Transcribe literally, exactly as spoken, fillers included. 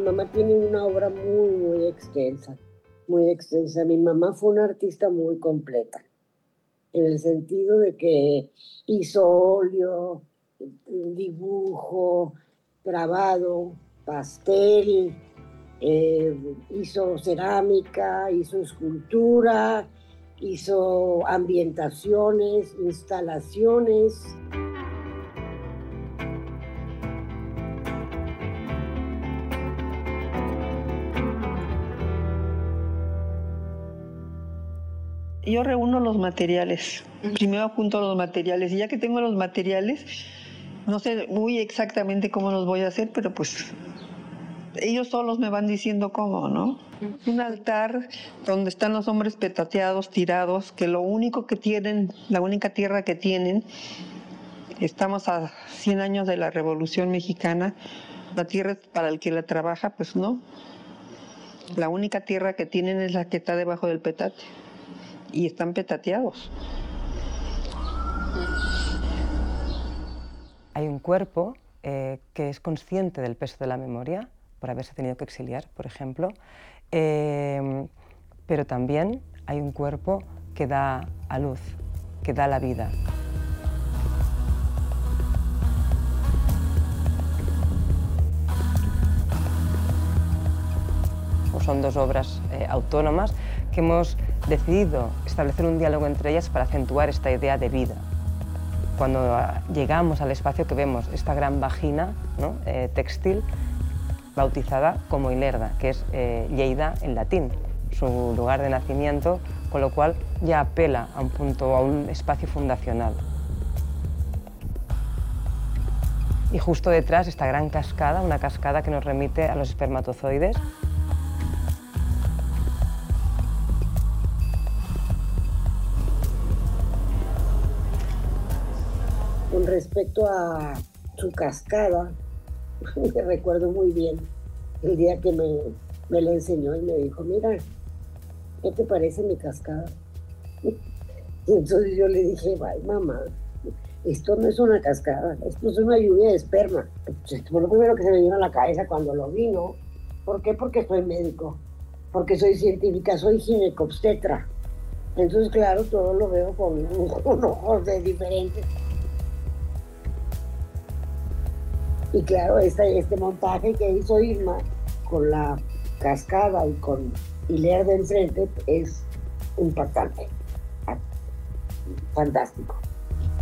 mamá tiene una obra muy, muy extensa, muy extensa. Mi mamá fue una artista muy completa, en el sentido de que hizo óleo, dibujo, grabado, pastel, eh, hizo cerámica, hizo escultura, hizo ambientaciones, instalaciones. Yo reúno los materiales. Primero junto los materiales y ya que tengo los materiales, no sé muy exactamente cómo los voy a hacer, pero pues ellos solos me van diciendo cómo, ¿no? Un altar donde están los hombres petateados, tirados, que lo único que tienen, la única tierra que tienen, estamos a cien años de la Revolución Mexicana, la tierra para el que la trabaja, pues no. La única tierra que tienen es la que está debajo del petate. Y están petateados. Hay un cuerpo eh, que es consciente del peso de la memoria, por haberse tenido que exiliar, por ejemplo, eh, pero también hay un cuerpo que da a luz, que da la vida. Son dos obras eh, autónomas que hemos decidido establecer un diálogo entre ellas para acentuar esta idea de vida. Cuando llegamos al espacio que vemos esta gran vagina, ¿no? eh, textil, bautizada como Ilerda, que es eh, Lleida en latín, su lugar de nacimiento, con lo cual ya apela a un punto, a un espacio fundacional. Y justo detrás esta gran cascada, una cascada que nos remite a los espermatozoides. Con respecto a su cascada, me recuerdo muy bien el día que me, me la enseñó y me dijo, mira, ¿qué te parece mi cascada? Y entonces yo le dije, ay mamá, esto no es una cascada, esto es una lluvia de esperma. Esto fue lo primero que se me vino a la cabeza cuando lo vi, ¿no? ¿Por qué? Porque soy médico, porque soy científica, soy ginecobstetra. Entonces, claro, todo lo veo con, con ojos de diferentes. Y claro, este, este montaje que hizo Irma con la cascada y con Ilerda enfrente es impactante, fantástico.